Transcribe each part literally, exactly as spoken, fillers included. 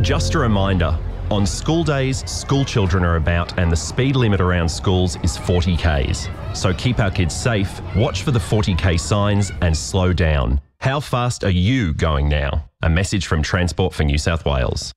Just a reminder, on school days, school children are about and the speed limit around schools is forty kays. So keep our kids safe, watch for the forty k signs and slow down. How fast are you going now? A message from Transport for New South Wales.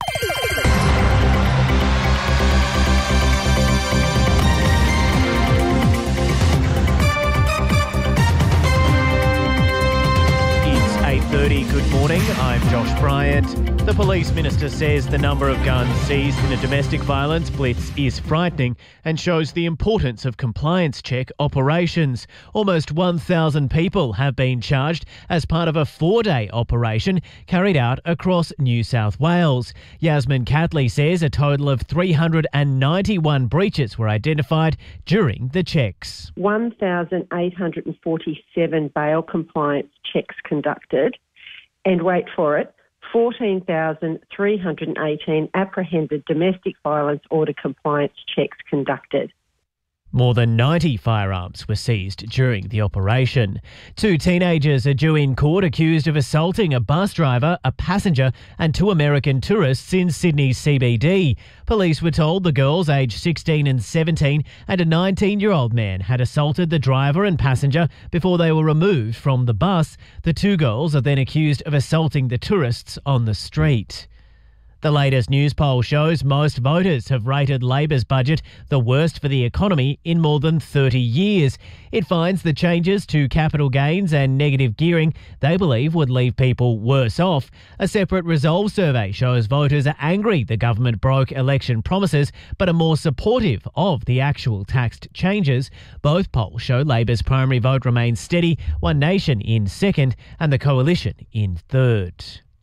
eight thirty, good morning, I'm Josh Bryant. The police minister says the number of guns seized in a domestic violence blitz is frightening and shows the importance of compliance check operations. Almost one thousand people have been charged as part of a four-day operation carried out across New South Wales. Yasmin Catley says a total of three hundred ninety-one breaches were identified during the checks. one thousand eight hundred forty-seven bail compliance checks conducted, and wait for it, fourteen thousand three hundred eighteen apprehended domestic violence order compliance checks conducted. More than ninety firearms were seized during the operation. Two teenagers are due in court accused of assaulting a bus driver, a passenger and two American tourists in Sydney's C B D. Police were told the girls, aged sixteen and seventeen, and a nineteen-year-old man had assaulted the driver and passenger before they were removed from the bus. The two girls are then accused of assaulting the tourists on the street. The latest news poll shows most voters have rated Labor's budget the worst for the economy in more than thirty years. It finds the changes to capital gains and negative gearing they believe would leave people worse off. A separate Resolve survey shows voters are angry the government broke election promises but are more supportive of the actual tax changes. Both polls show Labor's primary vote remains steady, One Nation in second and the Coalition in third.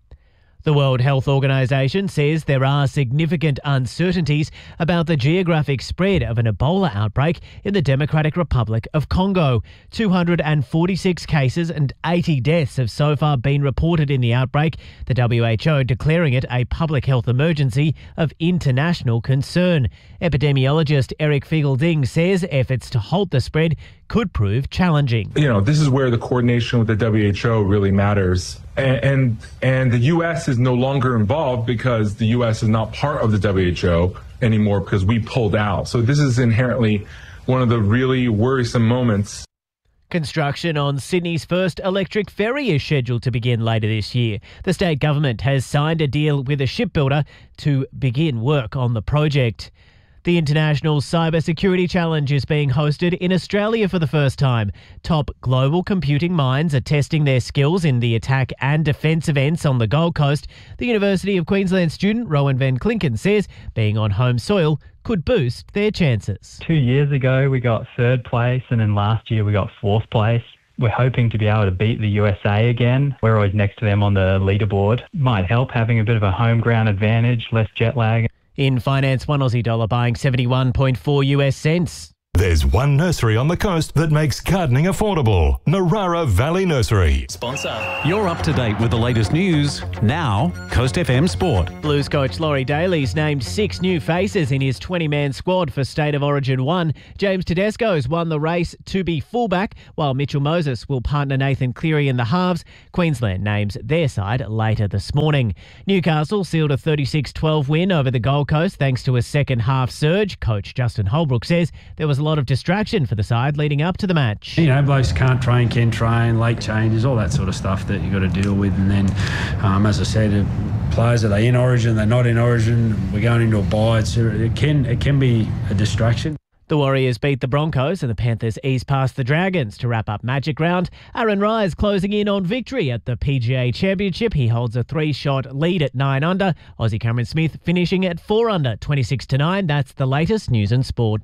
The World Health Organization says there are significant uncertainties about the geographic spread of an Ebola outbreak in the Democratic Republic of Congo. two hundred forty-six cases and eighty deaths have so far been reported in the outbreak, the W H O declaring it a public health emergency of international concern. Epidemiologist Eric Fiegelding says efforts to halt the spread could prove challenging. You know, this is where the coordination with the W H O really matters. And, and and the U S is no longer involved because the U S is not part of the W H O anymore because we pulled out. So this is inherently one of the really worrisome moments. Construction on Sydney's first electric ferry is scheduled to begin later this year. The state government has signed a deal with a shipbuilder to begin work on the project. The International Cybersecurity Challenge is being hosted in Australia for the first time. Top global computing minds are testing their skills in the attack and defence events on the Gold Coast. The University of Queensland student Rowan Van Klinken says being on home soil could boost their chances. Two years ago we got third place and then last year we got fourth place. We're hoping to be able to beat the U S A again. We're always next to them on the leaderboard. Might help having a bit of a home ground advantage, less jet lag. In finance, one Aussie dollar buying seventy-one point four U S cents. There's one nursery on the coast that makes gardening affordable. Narara Valley Nursery. Sponsor. You're up to date with the latest news. Now, Coast F M Sport. Blues coach Laurie Daly's named six new faces in his twenty-man squad for State of Origin one. James Tedesco's won the race to be fullback, while Mitchell Moses will partner Nathan Cleary in the halves. Queensland names their side later this morning. Newcastle sealed a thirty-six twelve win over the Gold Coast thanks to a second half surge. Coach Justin Holbrook says there was a lot of distraction for the side leading up to the match. You know, blokes can't train, can train, late changes, all that sort of stuff that you've got to deal with. And then, um, as I said, players, are they in Origin, they're not in Origin, we're going into a bye. It's, it can it can be a distraction. The Warriors beat the Broncos and the Panthers ease past the Dragons to wrap up Magic Round. Aaron Rise closing in on victory at the P G A Championship. He holds a three-shot lead at nine under. Aussie Cameron Smith finishing at four under, twenty-six to nine. That's the latest news and sport.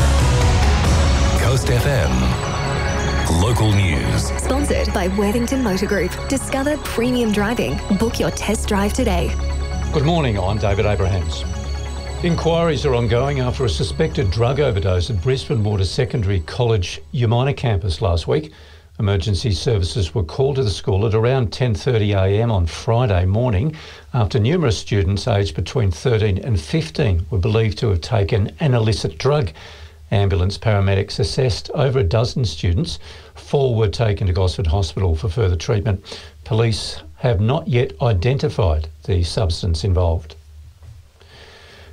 Coast F M. Local news. Sponsored by Worthington Motor Group. Discover premium driving. Book your test drive today. Good morning, I'm David Abrahams. Inquiries are ongoing after a suspected drug overdose at Brisbane Water Secondary College Umina campus last week. Emergency services were called to the school at around ten thirty a m on Friday morning after numerous students aged between thirteen and fifteen were believed to have taken an illicit drug. Ambulance paramedics assessed over a dozen students. Four were taken to Gosford Hospital for further treatment. Police have not yet identified the substance involved.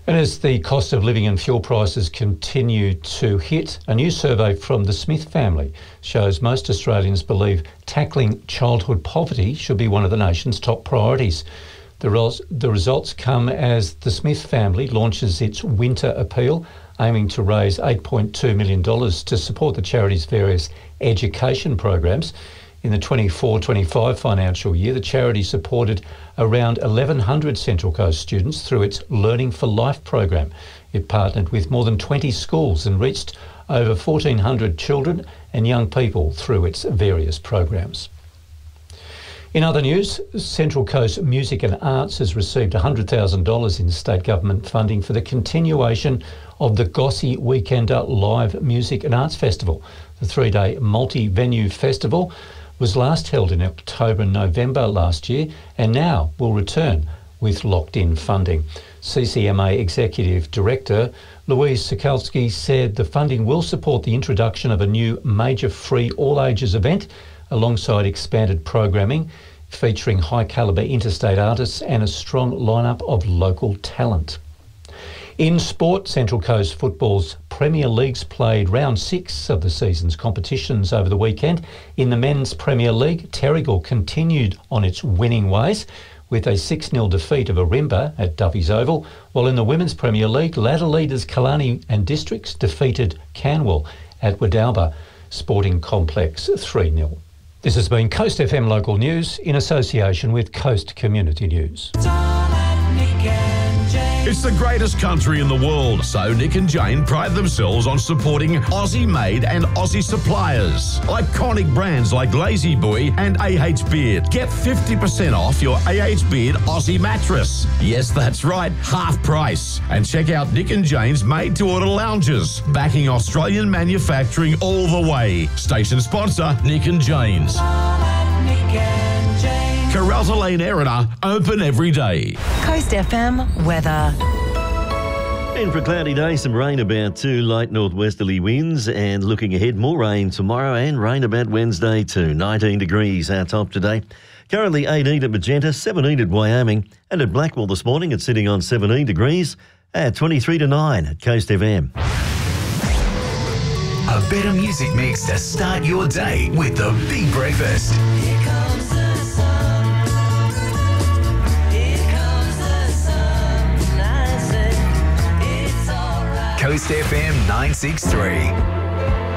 And as the cost of living and fuel prices continue to hit, a new survey from the Smith family shows most Australians believe tackling childhood poverty should be one of the nation's top priorities. The, res- the results come as the Smith family launches its winter appeal, aiming to raise eight point two million dollars to support the charity's various education programs. In the twenty-four twenty-five financial year, the charity supported around eleven hundred Central Coast students through its Learning for Life program. It partnered with more than twenty schools and reached over fourteen hundred children and young people through its various programs. In other news, Central Coast Music and Arts has received one hundred thousand dollars in state government funding for the continuation of the Gossie Weekender Live Music and Arts Festival. The three-day multi-venue festival was last held in October and November last year and now will return with locked-in funding. C C M A Executive Director Louise Sokolsky said the funding will support the introduction of a new major free all-ages event alongside expanded programming featuring high-calibre interstate artists and a strong lineup of local talent. In sport, Central Coast Football's Premier Leagues played round six of the season's competitions over the weekend. In the Men's Premier League, Terrigal continued on its winning ways with a six nil defeat of Arimba at Duffy's Oval, while in the Women's Premier League, ladder leaders Killarney and Districts defeated Canwell at Wadalba Sporting Complex three nil. This has been Coast F M Local News in association with Coast Community News. It's the greatest country in the world, so Nick and Jane pride themselves on supporting Aussie-made and Aussie suppliers. Iconic brands like Lazy Boy and A H Beard. Get fifty percent off your A H Beard Aussie mattress. Yes, that's right, half price. And check out Nick and Jane's made-to-order lounges, backing Australian manufacturing all the way. Station sponsor, Nick and Jane's. Carralta Lane Erina, open every day. Coast F M weather. And for a cloudy day, some rain about too, light northwesterly winds, and looking ahead, more rain tomorrow and rain about Wednesday too. nineteen degrees our top today. Currently eighteen at Magenta, seventeen at Wyoming, and at Blackwell this morning it's sitting on seventeen degrees at twenty-three to nine at Coast F M. A better music mix to start your day with the Big Breakfast. Here comes the sun. Here comes the sun. I said, it's all right. Coast F M nine six three.